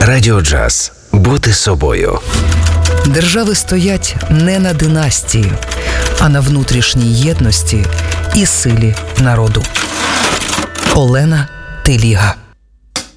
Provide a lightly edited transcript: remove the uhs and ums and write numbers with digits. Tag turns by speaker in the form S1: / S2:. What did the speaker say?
S1: Радіо Джаз. Бути собою.
S2: Держави стоять не на династії, а на внутрішній єдності і силі народу. Олена Теліга.